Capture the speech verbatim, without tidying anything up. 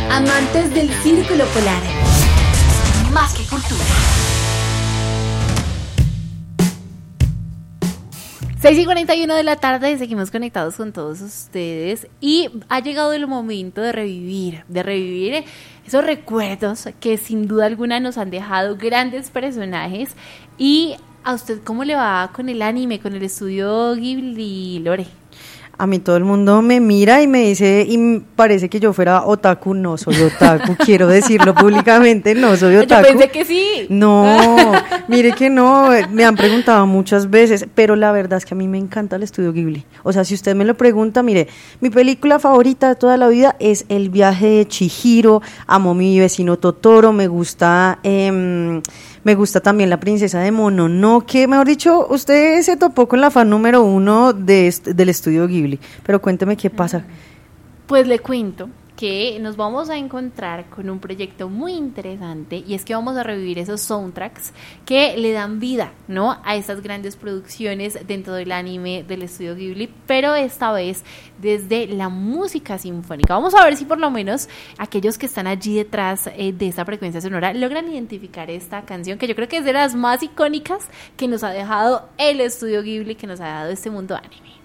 Amantes del Círculo Polar. Más que cultura. seis y cuarenta y uno de la tarde, seguimos conectados con todos ustedes y ha llegado el momento de revivir, de revivir esos recuerdos que sin duda alguna nos han dejado grandes personajes. Y a usted, ¿cómo le va con el anime, con el estudio Ghibli, Lore? A mí todo el mundo me mira y me dice, y parece que yo fuera otaku. No soy otaku, quiero decirlo públicamente, no soy otaku. Yo pensé que sí. No, mire que no, me han preguntado muchas veces, pero la verdad es que a mí me encanta el estudio Ghibli. O sea, si usted me lo pregunta, mire, mi película favorita de toda la vida es El viaje de Chihiro, amo mi vecino Totoro, me gusta... Eh, Me gusta también La princesa de Mononoke. Mejor dicho, usted se topó con la fan número uno de est- del estudio Ghibli. Pero cuénteme qué pasa. Pues le cuento que nos vamos a encontrar con un proyecto muy interesante, y es que vamos a revivir esos soundtracks que le dan vida, ¿no?, a estas grandes producciones dentro del anime del estudio Ghibli, pero esta vez desde la música sinfónica. Vamos a ver si por lo menos aquellos que están allí detrás eh, de esta frecuencia sonora logran identificar esta canción, que yo creo que es de las más icónicas que nos ha dejado el estudio Ghibli, que nos ha dado este mundo anime.